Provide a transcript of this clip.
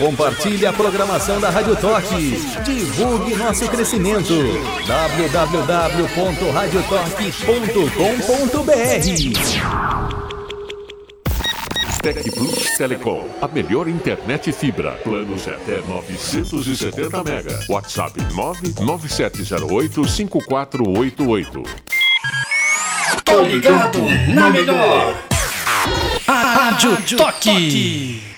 Compartilhe a programação da Rádio Toque. Divulgue nosso crescimento. www.radiotoque.com.br. Tec Plus Telecom, a melhor internet fibra. Planos até 970 mega. WhatsApp 997085488. Tô ligado na melhor. A Rádio Toque.